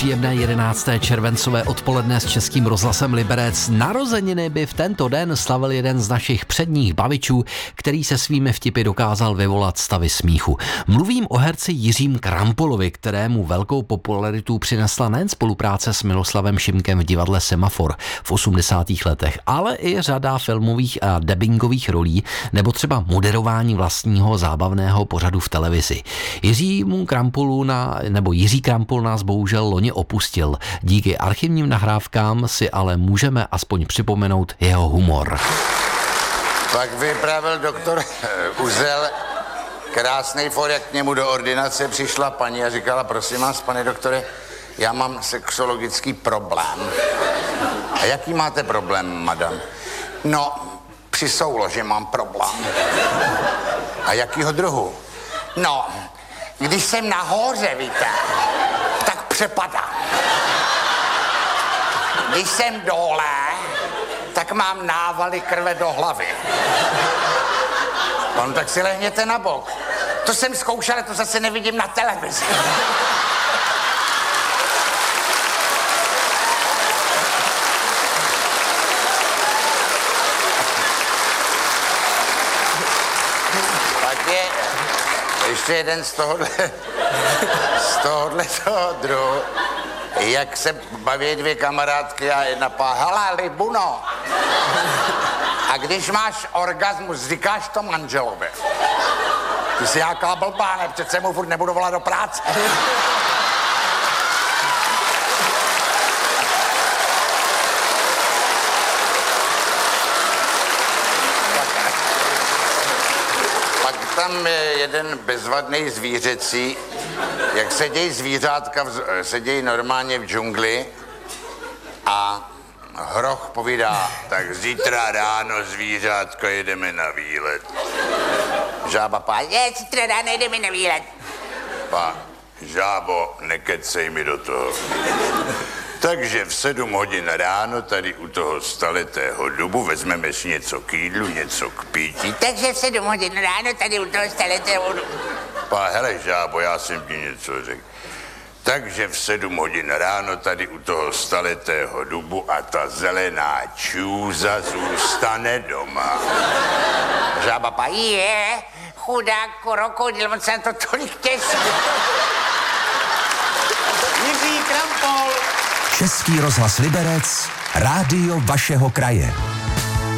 Příjemné 11. červencové odpoledne s Českým rozhlasem Liberec. Narozeniny by v tento den slavil jeden z našich předních bavičů, který se svými vtipy dokázal vyvolat stavy smíchu. Mluvím o herci Jiřím Krampolovi, kterému velkou popularitu přinesla nejen spolupráce s Miloslavem Šimkem v divadle Semafor v 80. letech, ale i řada filmových a dabingových rolí nebo třeba moderování vlastního zábavného pořadu v televizi. Jiří Krampol nás bohužel loni opustil. Díky archivním nahrávkám si ale můžeme aspoň připomenout jeho humor. Pak vypravil doktor Uzel krásnej for, jak k němu do ordinace přišla paní a říkala: prosím vás, pane doktore, já mám sexologický problém. A jaký máte problém, madam? No, při souloži mám problém. A jakýho druhu? No, když jsem nahoře, víte, tak přepadám. Když jsem dole, tak mám návaly krve do hlavy. No, tak si lehněte na bok. To jsem zkoušel, to zase nevidím na televizi. Pak je ještě jeden z tohohle druhu. Jak se baví dvě kamarádky a jedna hele, Libuno. A když máš orgasmus, říkáš to manželovi. Ty jsi nějaká blbá, ne? Přece mu furt nebudu volat do práce. Pak tam je jeden bezvadný zvířecí, jak sedějí zvířátka, sedějí normálně v džungli a hroch povídá: tak zítra ráno, zvířátko, jedeme na výlet. Žába pá: zítra ráno jedeme na výlet. Pá: žábo, nekecej mi do toho. Takže v 7 hodin ráno tady u toho staletého dubu vezmeme si něco k jídlu, něco k pití. Takže v 7 hodin ráno tady u toho staletého dubu. Pá: hele, žábo, já jsem ti něco řekl. Takže v 7 hodin ráno tady u toho staletého dubu a ta zelená čůza zůstane doma. Žába pá: chudák krokodil, on se na to tolik těší. Jiří Krampol. Český rozhlas Liberec, rádio vašeho kraje.